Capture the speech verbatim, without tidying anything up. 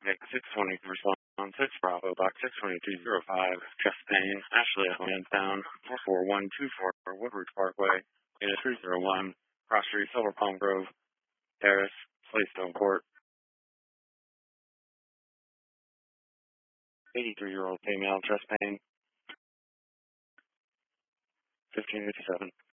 Nick six twenty respond six Bravo, box six twenty-two zero five, chest pain, Ashley Lansdowne, four four one two four, Woodbridge Parkway, unit three zero one, Cross Street, Silver Palm Grove, Terrace, Slaystone Court. eighty-three-year-old female, chest pain, fifteen fifty-seven.